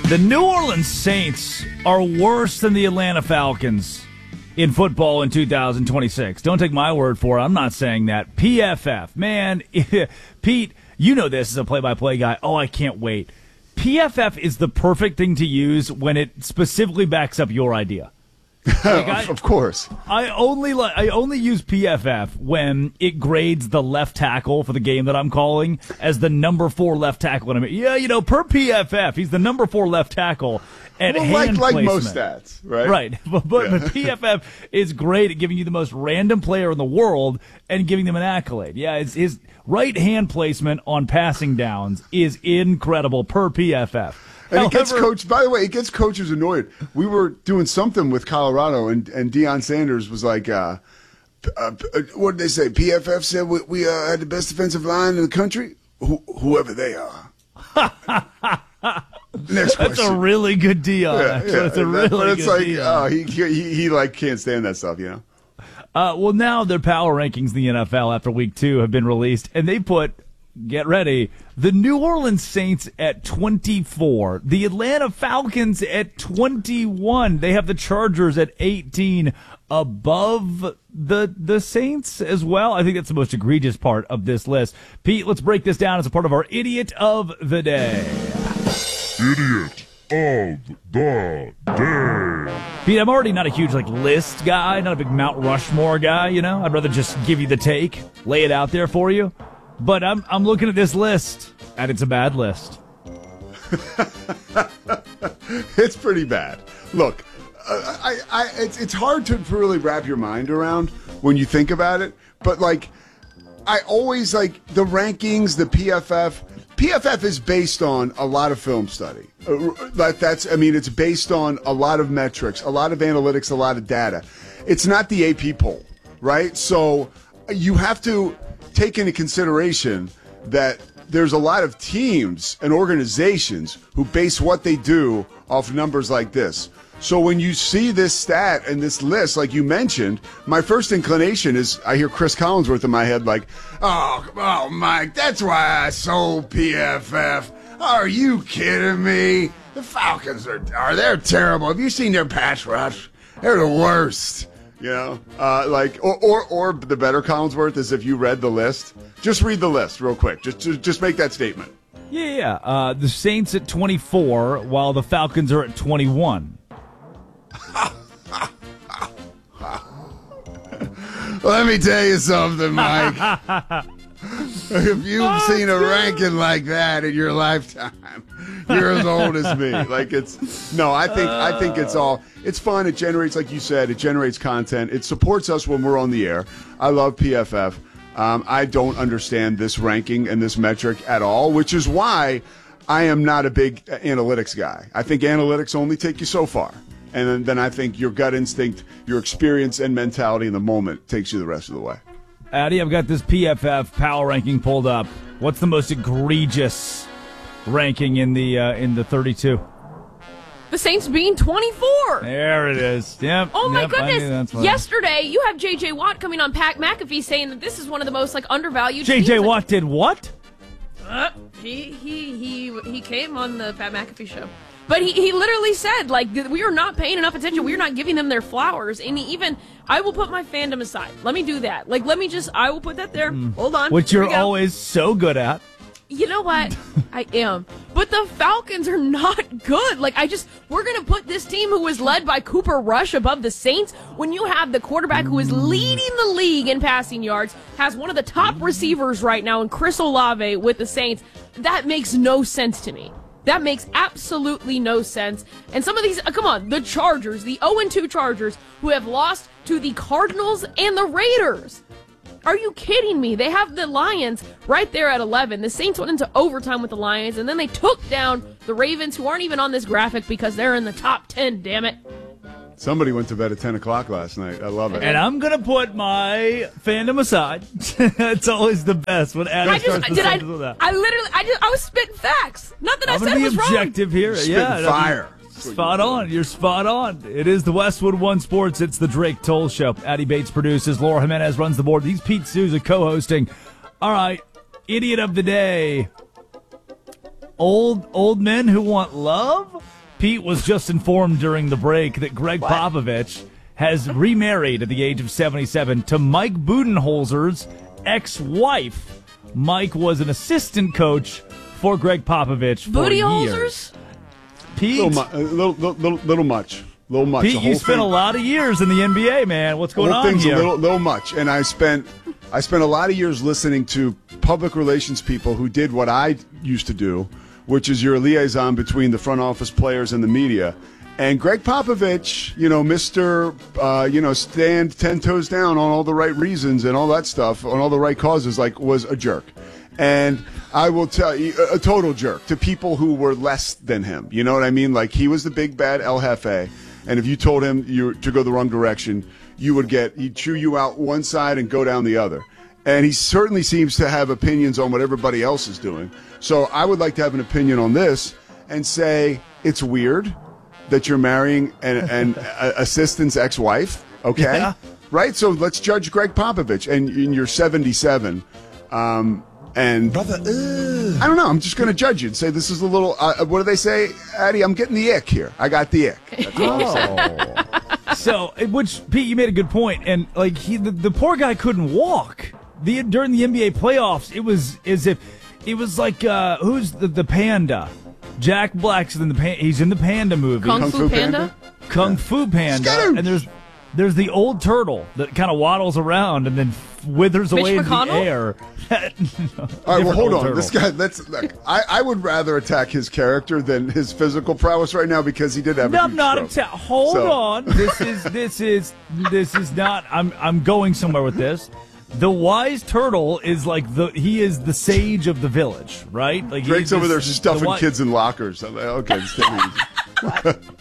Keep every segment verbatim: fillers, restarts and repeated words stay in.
The New Orleans Saints are worse than the Atlanta Falcons in football in two thousand twenty-six. Don't take my word for it. I'm not saying that. P F F. Man, Pete, you know this as a play-by-play guy. Oh, I can't wait. P F F is the perfect thing to use when it specifically backs up your idea. Like I, of course. I only li- I only use P F F when it grades the left tackle for the game that I'm calling as the number four left tackle. And I'm, yeah, you know, per P F F, he's the number four left tackle at well, hand like, placement. Like most stats, right? Right. But, but, yeah. but P F F is great at giving you the most random player in the world and giving them an accolade. Yeah, it's, his right hand placement on passing downs is incredible per P F F. And However, it gets coach. By the way, it gets coaches annoyed. We were doing something with Colorado, and, and Deion Sanders was like, uh, uh, "What did they say? P F F said we, we uh, had the best defensive line in the country. Wh- whoever they are." Next question. That's a really good Deion. Yeah, yeah. That's a really but it's good like, Deion. oh, he, he he like can't stand that stuff, you know. Uh, well, now their power rankings in the N F L after week two have been released, and they put, get ready, the New Orleans Saints at twenty-four, the Atlanta Falcons at twenty-one. They have the Chargers at eighteen above the the Saints as well. I think that's the most egregious part of this list. Pete, let's break this down as a part of our Idiot of the Day. Idiot of the Day. Pete, I'm already not a huge like list guy, not a big Mount Rushmore guy, you know? I'd rather just give you the take, lay it out there for you. But I'm I'm looking at this list, and it's a bad list. It's pretty bad. Look, uh, I, I, it's, it's hard to really wrap your mind around when you think about it. But like, I always like the rankings, the P F F. P F F is based on a lot of film study. Uh, that, that's, I mean, it's based on a lot of metrics, a lot of analytics, a lot of data. It's not the A P poll, right? So you have to take into consideration that there's a lot of teams and organizations who base what they do off numbers like this. So when you see this stat and this list, like you mentioned, my first inclination is I hear Chris Collinsworth in my head like, oh, oh, Mike, that's why I sold P F F. Are you kidding me? The Falcons are, are they're terrible. Have you seen their pass rush? They're the worst. You know, uh, like, or, or, or the better Collinsworth is if you read the list, just read the list real quick. Just, just, just make that statement. Yeah, yeah. Uh, the Saints at twenty-four, while the Falcons are at twenty-one. Let me tell you something, Mike. If you've seen a ranking like that in your lifetime, you're as old as me. Like it's no, I think I think it's all it's fun. It generates, like you said, it generates content. It supports us when we're on the air. I love P F F. Um, I don't understand this ranking and this metric at all, which is why I am not a big analytics guy. I think analytics only take you so far. And then, then I think your gut instinct, your experience and mentality in the moment takes you the rest of the way. Addy, I've got this P F F power ranking pulled up. What's the most egregious ranking in the uh, in the thirty-two? The Saints being twenty-four. There it is. Yep. Oh my yep, goodness! Yesterday, you have J J Watt coming on Pat McAfee saying that this is one of the most like undervalued. J J teams. Watt did what? Uh, he he he he came on the Pat McAfee show. But he, he literally said, like, we are not paying enough attention. We are not giving them their flowers. And he even, I will put my fandom aside. Let me do that. Like, let me just, I will put that there. Mm. Hold on. Which you're always so good at. You know what? I am. But the Falcons are not good. Like, I just, we're going to put this team who is led by Cooper Rush above the Saints when you have the quarterback who is leading the league in passing yards, has one of the top receivers right now in Chris Olave with the Saints. That makes no sense to me. That makes absolutely no sense. And some of these, uh, come on, the Chargers, the oh and two Chargers, who have lost to the Cardinals and the Raiders. Are you kidding me? They have the Lions right there at eleven. The Saints went into overtime with the Lions, and then they took down the Ravens, who aren't even on this graphic because they're in the top ten, damn it. Somebody went to bed at ten o'clock last night. I love it. And I'm going to put my fandom aside. It's always the best when Adam I just, starts the did I, sentence with that. I literally, I just, I was spitting facts. Not that I I'm said gonna it be was wrong. objective here. Spitting Yeah, fire. Spot on. You're spot on. It is the Westwood One Sports. It's the Drake Toll Show. Addy Bates produces. Laura Jimenez runs the board. These Pete Souza co-hosting. All right. Idiot of the day. Old old men who want love? Pete was just informed during the break that Greg what? Popovich has remarried at the age of seventy-seven to Mike Budenholzer's ex-wife. Mike was an assistant coach for Greg Popovich for Booty years. Holzers? Pete? Little, mu- little, little, little much. Little much. Pete, you spent thing, a lot of years in the N B A, man. What's going on thing's here? A little, little much. And I spent, I spent a lot of years listening to public relations people who did what I used to do, which is your liaison between the front office players and the media. And Greg Popovich, you know, Mister Uh, you know, stand ten toes down on all the right reasons and all that stuff, on all the right causes, like, was a jerk. And I will tell you, a total jerk to people who were less than him. You know what I mean? Like, he was the big bad El Jefe. And if you told him you to go the wrong direction, you would get, he'd chew you out one side and go down the other. And he certainly seems to have opinions on what everybody else is doing. So I would like to have an opinion on this and say it's weird that you're marrying an, an assistant's ex-wife, okay? Yeah. Right? So let's judge Greg Popovich. And, and you're seventy-seven. Um, and Brother, ugh. I don't know. I'm just going to judge you and say this is a little, uh, what do they say? Addie, I'm getting the ick here. I got the ick. That's all I'm saying. So, which, Pete, you made a good point. And, like, he, the, the poor guy couldn't walk. The, during the N B A playoffs, it was as if, it was like, uh, who's the, the panda? Jack Black's in the pan- he's in the Panda movie. Kung, Kung Fu Fu Panda? Panda? Kung Fu Panda. Skadoosh. And there's there's the old turtle that kind of waddles around and then withers Mitch away McConnell? in the air. All right, well, Different hold old on. turtle. This guy, let's, look, I, I would rather attack his character than his physical prowess right now because he did have a No, huge I'm not stroke. atta- Hold So- on. This is this is this is not. I'm I'm going somewhere with this. The wise turtle is like the he is the sage of the village, right? Like Drake's he's over there this- stuffing the wi- kids in lockers. I'm like, okay, just take it easy.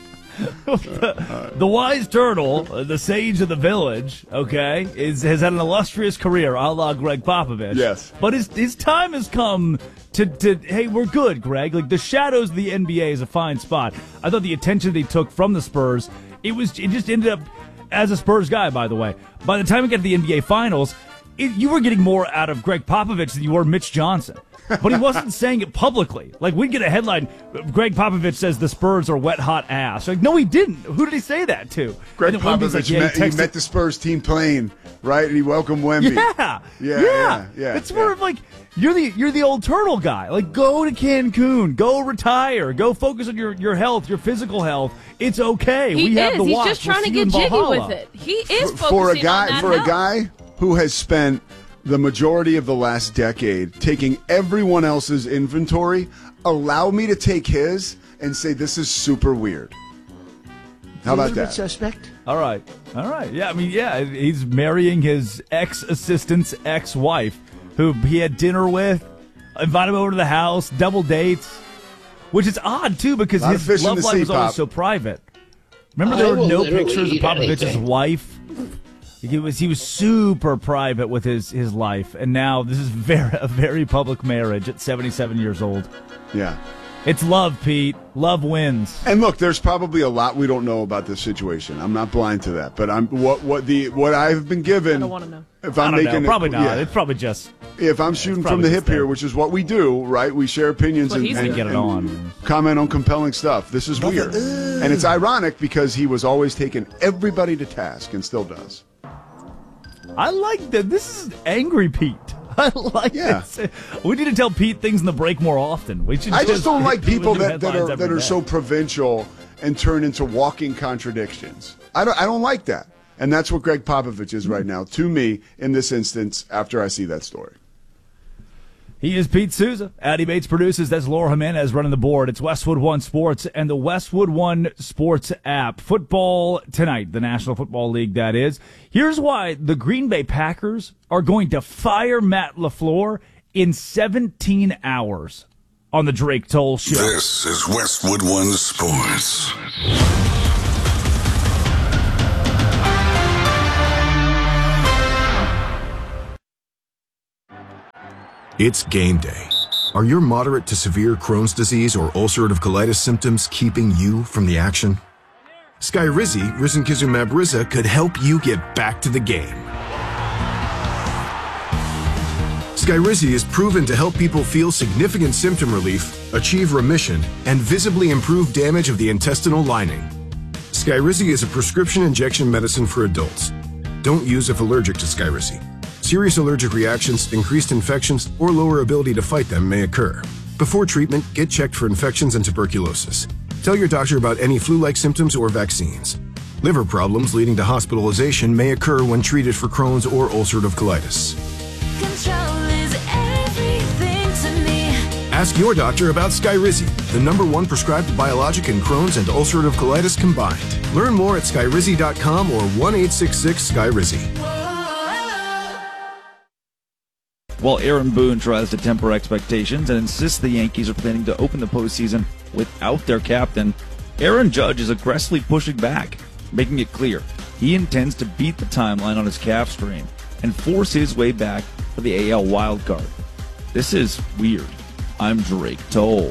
The wise turtle, uh, the sage of the village, okay, is has had an illustrious career, a la Greg Popovich. Yes. But his his time has come to, to hey, we're good, Greg. Like, the shadows of the N B A is a fine spot. I thought the attention that he took from the Spurs, it was it just ended up, as a Spurs guy, by the way, by the time we get to the N B A Finals, it, you were getting more out of Greg Popovich than you were Mitch Johnson. But he wasn't saying it publicly. Like, we'd get a headline, Greg Popovich says the Spurs are wet hot ass. Like, no, he didn't. Who did he say that to? Greg And then Wemby's Popovich like, yeah, met, he he texted- met the Spurs team playing, right? And he welcomed Wemby. Yeah, Yeah, yeah, yeah, yeah, It's more yeah. of like you're the you're the old turtle guy. Like, go to Cancun, go retire, go focus on your, your health, your physical health. It's okay. He we is. have the He's watch. just We'll trying to see you get in jiggy Valhalla. with it. He is focusing for a guy on that for a health. guy who has spent the majority of the last decade taking everyone else's inventory, allow me to take his and say this is super weird. How about that? Suspect. All right, all right. Yeah, I mean, yeah, he's marrying his ex-assistant's ex-wife, who he had dinner with, invited him over to the house, double dates, which is odd too because Lot of his fish in love the life sea, was always Pop. so private. Remember, I there were will no literally pictures of eat Popovich's anything. wife. He was he was super private with his, his life, and now this is very a very public marriage at seventy-seven years old. Yeah. It's love, Pete. Love wins. And look, there's probably a lot we don't know about this situation. I'm not blind to that, but I'm what what the what I've been given. I don't wanna know. If I I'm don't making know. it- Probably not. yeah. It's probably just If I'm shooting from probably the just hip here, there. which is what we do, right? We share opinions That's what and, he's and, doing. get it and on. comment on compelling stuff. This is Brother, weird, ugh. and it's ironic because he was always taking everybody to task and still does. I like that. This is angry Pete. I like Yeah. this. We need to tell Pete things in the break more often. We should. I just don't like do people new that, that headlines are every that are day. so provincial and turn into walking contradictions. I don't I don't like that. And that's what Greg Popovich is right now to me in this instance after I see that story. He is Pete Souza. Addie Bates produces. That's Laura Jimenez running the board. It's Westwood One Sports and the Westwood One Sports app. Football tonight, the National Football League, that is. Here's why the Green Bay Packers are going to fire Matt LaFleur in seventeen hours on the Drake Toll Show. This is Westwood One Sports. It's game day. Are your moderate to severe Crohn's disease or ulcerative colitis symptoms keeping you from the action? Skyrizi, risankizumab Riza, could help you get back to the game. Skyrizi is proven to help people feel significant symptom relief, achieve remission, and visibly improve damage of the intestinal lining. Skyrizi is a prescription injection medicine for adults. Don't use if allergic to Skyrizi. Serious allergic reactions, increased infections, or lower ability to fight them may occur. Before treatment, get checked for infections and tuberculosis. Tell your doctor about any flu-like symptoms or vaccines. Liver problems leading to hospitalization may occur when treated for Crohn's or ulcerative colitis. Control is everything to me. Ask your doctor about Skyrizi, the number one prescribed biologic in Crohn's and ulcerative colitis combined. Learn more at skyrizi dot com or one eight six six Skyrizi. While Aaron Boone tries to temper expectations and insists the Yankees are planning to open the postseason without their captain, Aaron Judge is aggressively pushing back, making it clear he intends to beat the timeline on his calf strain and force his way back for the A L wildcard. This is weird. I'm Drake Toll.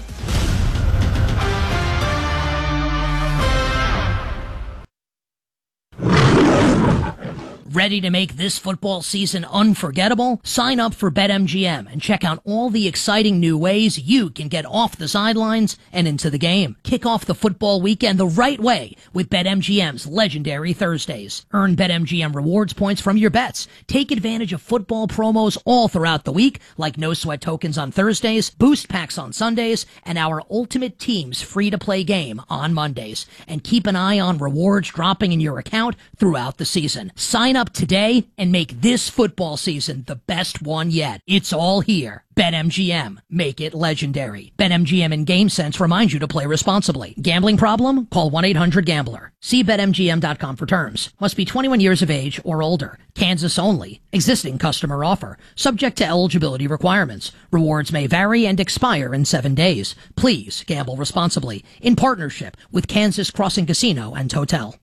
Ready to make this football season unforgettable? Sign up for BetMGM and check out all the exciting new ways you can get off the sidelines and into the game. Kick off the football weekend the right way with BetMGM's legendary Thursdays. Earn BetMGM rewards points from your bets. Take advantage of football promos all throughout the week, like no sweat tokens on Thursdays, boost packs on Sundays, and our Ultimate Teams free-to-play game on Mondays. And keep an eye on rewards dropping in your account throughout the season. Sign up today and make this football season the best one yet. It's all here. BetMGM. Make it legendary. BetMGM and GameSense remind you to play responsibly. Gambling problem? Call one eight hundred gambler. See Bet M G M dot com for terms. Must be twenty-one years of age or older. Kansas only. Existing customer offer. Subject to eligibility requirements. Rewards may vary and expire in seven days. Please gamble responsibly. In partnership with Kansas Crossing Casino and Hotel.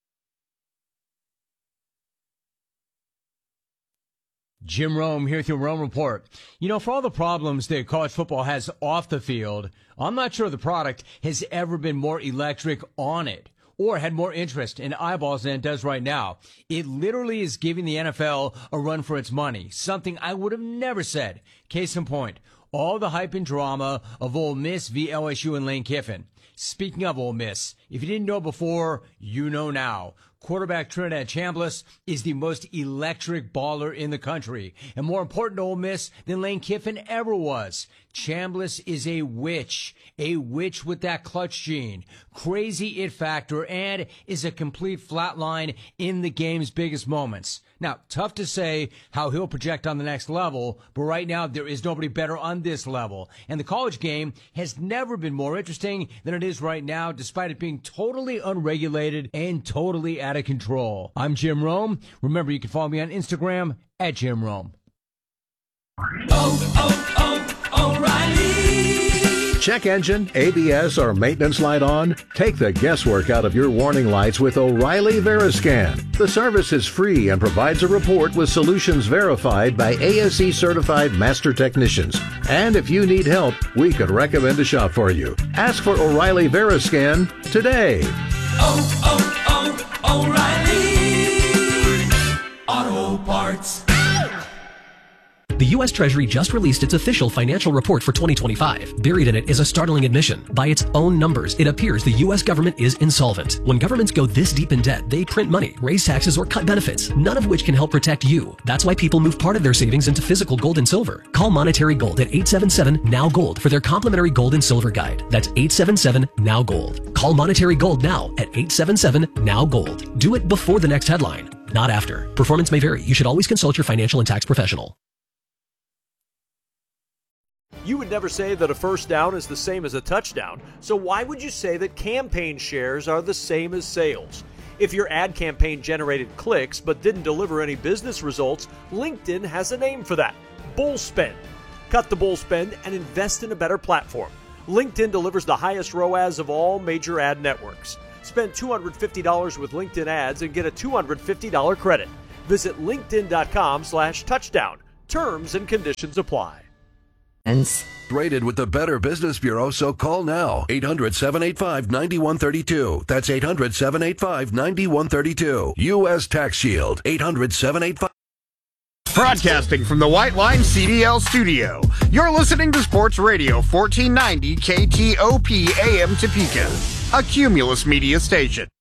Jim Rome here with your Rome Report. You know, for all the problems that college football has off the field, I'm not sure the product has ever been more electric on it or had more interest in eyeballs than it does right now. It literally is giving the N F L a run for its money, something I would have never said. Case in point, all the hype and drama of Ole Miss v. L S U and Lane Kiffin. Speaking of Ole Miss, if you didn't know before, you know now. Quarterback Trinidad Chambliss is the most electric baller in the country, and more important to Ole Miss than Lane Kiffin ever was. Chambliss is a witch, a witch with that clutch gene, crazy it factor, and is a complete flatline in the game's biggest moments. Now, tough to say how he'll project on the next level, but right now there is nobody better on this level. And the college game has never been more interesting than it is right now, despite it being totally unregulated and totally out of control. I'm Jim Rome. Remember, you can follow me on Instagram at Jim Rome. Oh, oh, oh, O'Reilly. Check engine, A B S, or maintenance light on? Take the guesswork out of your warning lights with O'Reilly Veriscan. The service is free and provides a report with solutions verified by A S E certified master technicians. And if you need help, we could recommend a shop for you. Ask for O'Reilly Veriscan today. Oh, oh, oh, O'Reilly Auto Parts. The U S Treasury just released its official financial report for twenty twenty-five. Buried in it is a startling admission. By its own numbers, it appears the U S government is insolvent. When governments go this deep in debt, they print money, raise taxes, or cut benefits, none of which can help protect you. That's why people move part of their savings into physical gold and silver. Call Monetary Gold at eight seven seven, N O W, GOLD for their complimentary gold and silver guide. That's eight seven seven, N O W, GOLD. Call Monetary Gold now at eight seven seven, N O W, GOLD. Do it before the next headline, not after. Performance may vary. You should always consult your financial and tax professional. You would never say that a first down is the same as a touchdown, so why would you say that campaign shares are the same as sales? If your ad campaign generated clicks but didn't deliver any business results, LinkedIn has a name for that: bull spend. Cut the bull spend and invest in a better platform. LinkedIn delivers the highest R O A S of all major ad networks. Spend two hundred fifty dollars with LinkedIn ads and get a two hundred fifty dollars credit. Visit linkedin.com slash touchdown. Terms and conditions apply. Rated with the Better Business Bureau, so call now. eight hundred, seven eight five, nine one three two. That's eight hundred, seven eight five, nine one three two. U S Tax Shield. eight hundred, seven eight five Broadcasting from the White Line C D L studio, you're listening to Sports Radio fourteen ninety K T O P A M Topeka, a Cumulus Media station.